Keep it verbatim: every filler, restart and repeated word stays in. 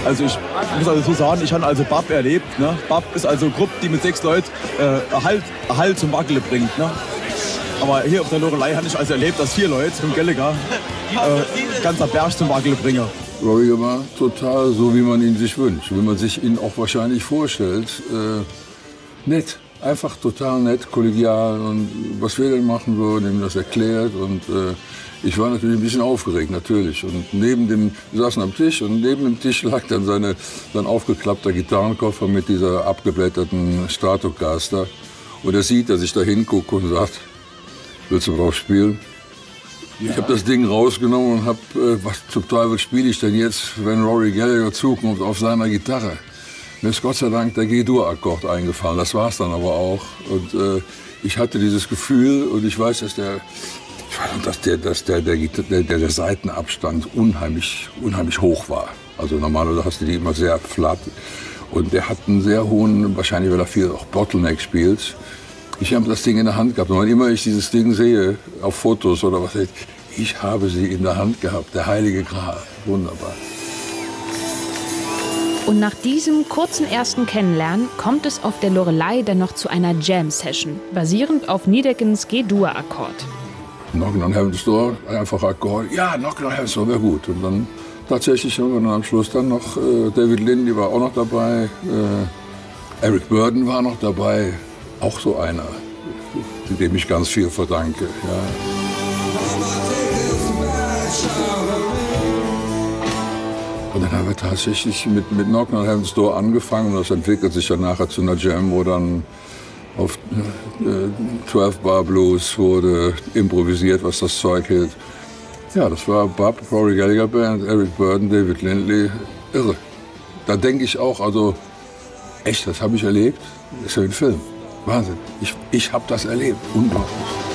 Also ich muss also so sagen, ich habe also Bab erlebt. Ne? Bab ist also eine Gruppe, die mit sechs Leuten äh, Halt, Halt zum Wackeln bringt. Ne? Aber hier auf der Loreley habe ich also erlebt, dass vier Leute im Gallagher äh, ganzer Berg zum Wackeln bringen. Rory war total so, wie man ihn sich wünscht, wie man sich ihn auch wahrscheinlich vorstellt. Äh, nett, einfach total nett, kollegial und was wir denn machen würden, ihm das erklärt und äh, ich war natürlich ein bisschen aufgeregt, natürlich. Und neben dem, wir saßen am Tisch und neben dem Tisch lag dann seine, sein aufgeklappter Gitarrenkoffer mit dieser abgeblätterten Stratocaster. Und er sieht, dass ich da hingucke und sagt, willst du drauf spielen? Ja. Ich habe das Ding rausgenommen und habe, äh, was zum Teufel spiele ich denn jetzt, wenn Rory Gallagher zukommt auf seiner Gitarre? Mir ist Gott sei Dank der G-Dur-Akkord eingefallen, das war es dann aber auch. Und äh, ich hatte dieses Gefühl und ich weiß, dass der... Dass, der, dass der, der, der, der Seitenabstand unheimlich, unheimlich hoch war. Also normalerweise hast du die immer sehr flat. Und der hat einen sehr hohen, wahrscheinlich weil er viel auch Bottleneck spielt. Ich habe das Ding in der Hand gehabt. Und wann immer ich dieses Ding sehe, auf Fotos oder was, ich habe sie in der Hand gehabt. Der Heilige Gral. Wunderbar. Und nach diesem kurzen ersten Kennenlernen kommt es auf der Loreley dann noch zu einer Jam-Session, basierend auf Niedeckens G-Dur-Akkord. Knockin' on Heaven's Door, einfach Akkord. Ja, Knockin' on Heaven's Door wäre gut. Und dann tatsächlich haben wir dann am Schluss dann noch äh, David Lindley war auch noch dabei. Äh, Eric Burdon war noch dabei. Auch so einer, dem ich ganz viel verdanke. Ja. Und dann haben wir tatsächlich mit, mit Knockin' on Heaven's Door angefangen. Und das entwickelt sich dann nachher zu einer Jam, wo dann auf äh, zwölf Bar Blues wurde improvisiert, was das Zeug hält. Ja, das war Bab, Rory Gallagher Band, Eric Burdon, David Lindley. Irre. Da denke ich auch, also echt, das habe ich erlebt. Das ist ja ein Film. Wahnsinn. Ich, ich habe das erlebt. Unglaublich.